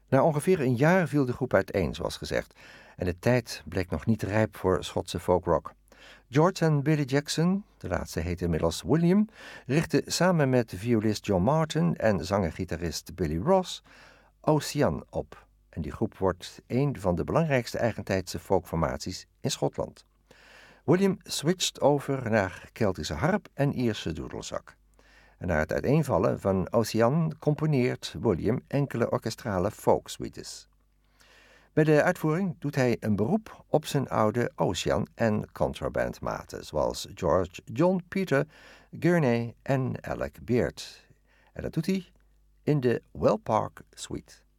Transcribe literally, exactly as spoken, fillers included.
Na ongeveer een jaar viel de groep uiteen, zoals gezegd, en de tijd bleek nog niet rijp voor Schotse folkrock. George en Billy Jackson, de laatste heette inmiddels William, richtten samen met violist John Martin en zanger-gitarist Billy Ross Ocean op. En die groep wordt een van de belangrijkste eigentijdse folkformaties in Schotland. William switcht over naar Keltische harp en Ierse doedelzak. En na het uiteenvallen van Ocean componeert William enkele orkestrale folksuites. Bij de uitvoering doet hij een beroep op zijn oude Ocean en contrabandmaten, zoals George, John, Peter, Gurney en Alec Beard. En dat doet hij in de Well Park Suite.